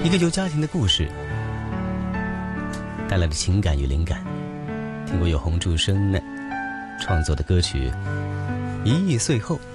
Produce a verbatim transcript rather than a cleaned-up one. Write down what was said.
一个由家庭的故事带来的情感与灵感。听过由洪祝生创作的歌曲《一亿岁后》。